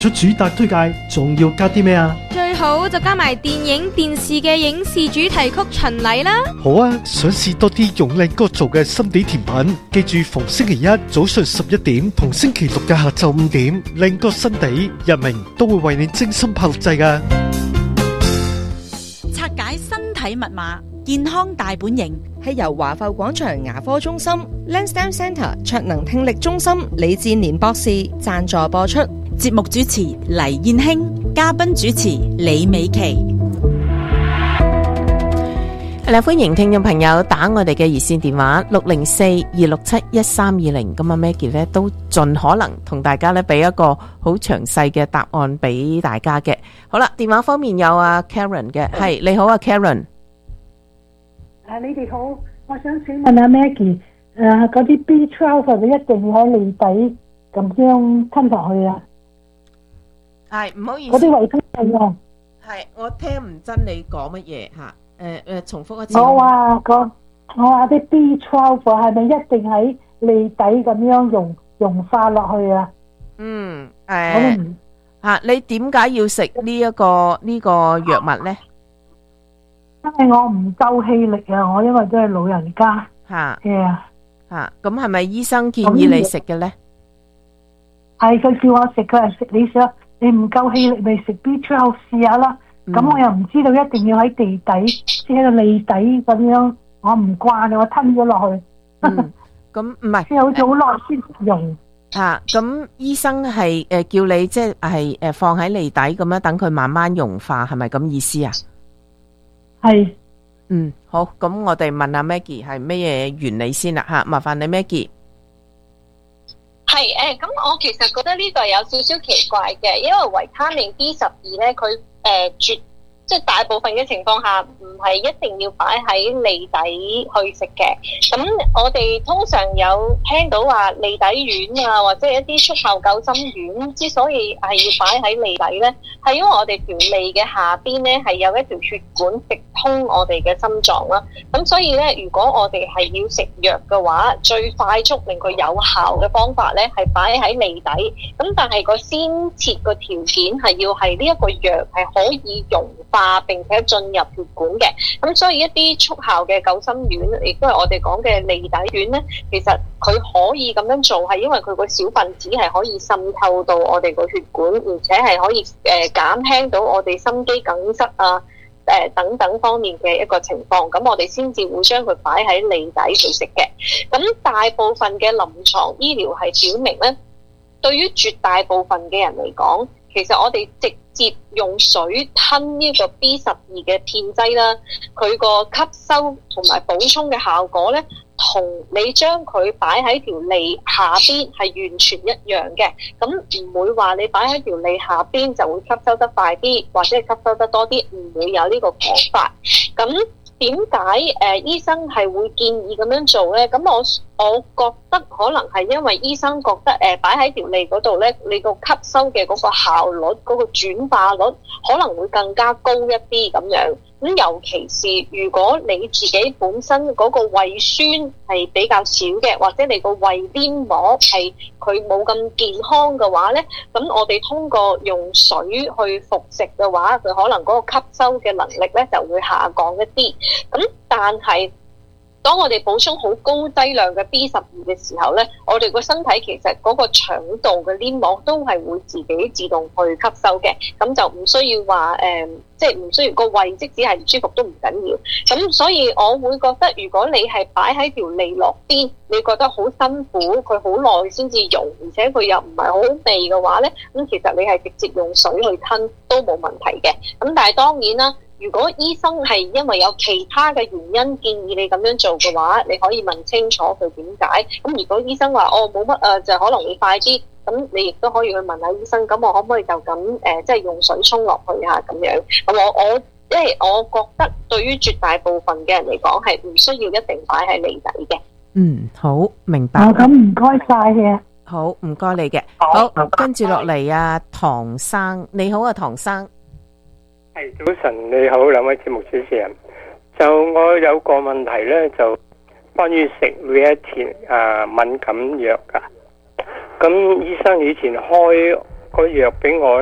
出主打推介，仲要加啲咩啊？ 最好就加埋電影、電視嘅影視主題曲巡禮啦。 好啊，想試多啲用靚歌做嘅心地甜品，記住逢星期一早上11點同星期六嘅下晝5點，靚歌心地日明都會為你精心拍錄製㗎。 拆解身體密碼，健康大本營， 係由華埠廣場牙科中心、Lansdowne Centre 卓能聽力中心李志年博士贊助播出。 節目主持黎燕卿，嘉賓主持李美琪。 係啦，歡迎聽眾朋友打我哋嘅熱線電話604-267-1320。咁阿 Maggie 咧都盡可能同大家咧俾一個好詳細嘅答案俾大家嘅。好啦，電話方面有阿 Karen 嘅，係你好啊 Karen。 你哋好，我想請問阿 Maggie，嗰啲 B12 係咪一定要喺脷底咁樣吞落去啊？ 係，唔好意思， 嗰啲維他命啊。 係，我聽唔真你講乜嘢吓？重複一次。 我話啲 B12 係咪一定喺脷底咁樣溶化落去啊？ 你點解要食呢個藥物咧？ 因為我唔夠氣力啊，我因為都係老人家。 咁係咪醫生建議你食嘅咧？ 係佢叫我食，佢係食你想。你唔夠氣力咪食 B12 試下啦。咁我又唔知道一定要喺地底，即係個脷底咁樣，我唔慣，我吞咗落去。 咁唔係， 即係好似好耐先用。 咁醫生係叫你即係放喺脷底咁樣，等佢慢慢溶化，係咪咁意思啊？ 係。 好，咁我哋問下 Maggie 係咩嘢原理先啦吓，麻煩你 Maggie。 係咁我其實覺得呢個有少少奇怪嘅，因為維他命 B12咧，佢即係大部分嘅情況下唔係一定要擺喺脷底去食嘅。咁我哋通常有聽到話脷底丸啊，或者一啲速效救心丸，之所以係要擺喺脷底咧，係因為我哋條脷嘅下邊咧係有一條血管直通我哋嘅心臟啦。咁所以咧，如果我哋係要食藥嘅話，最快速令佢有效嘅方法咧係擺喺脷底。咁但係個先設個條件係要係呢一個藥係可以溶化並且進入血管嘅。咁所以一啲速效嘅救心丸，亦都係我哋講嘅脷底丸咧，其實佢可以咁樣做，係因為佢個小分子係可以滲透到我哋個血管，而且係可以減輕到我哋心肌梗塞啊等等方面嘅一個情況。咁我哋先至會將佢擺喺脷底度食嘅。咁大部分嘅臨床醫療係表明咧，對於絕大部分嘅人嚟講，其實我哋直接用水吞呢個 B12嘅片劑啦，佢個吸收同埋補充嘅效果咧，同你將佢擺喺條脷下邊係完全一樣嘅。咁唔會話你擺喺條脷下邊就會吸收得快啲，或者係吸收得多啲，唔會有呢個講法。咁點解醫生係會建議咁樣做咧？咁我覺得可能係因為醫生覺得擺喺條脷嗰度咧，你個吸收嘅嗰個效率、嗰個轉化率可能會更加高一啲咁樣。咁尤其是如果你自己本身嗰個胃酸係比較少嘅，或者你個胃黏膜係佢冇咁健康嘅話咧，咁我哋通過用水去服食嘅話，佢可能嗰個吸收嘅能力咧就會下降一啲。咁但係當我哋補充好高劑量嘅 B12嘅時候咧，我哋個身體其實嗰個腸道嘅黏膜都係會自己自動去吸收嘅，咁就唔需要話即係唔需要個胃即使係唔舒服都唔緊要。咁所以我會覺得，如果你係擺喺條脷落邊，你覺得好辛苦，佢好耐先至溶，而且佢又唔係好好味嘅話咧，咁其實你係直接用水去吞都冇問題嘅。咁但係當然啦，如果醫生係因為有其他嘅原因建議你咁樣做嘅話，你可以問清楚佢點解。咁如果醫生話冇乜就可能會快啲，咁你亦都可以去問下醫生，咁我可唔可以就咁即係用水沖落去啊咁樣。咁我因為我覺得對於絕大部分嘅人嚟講係唔需要一定擺喺脷底嘅。 好明白。 咁唔該晒嘅。 好，唔該你嘅。好，跟住落嚟啊，唐生，你好啊，唐生。 係早晨，你好，兩位節目主持人。就我有個問題咧，就關於食每一天敏感藥噶。咁醫生以前開個藥俾我。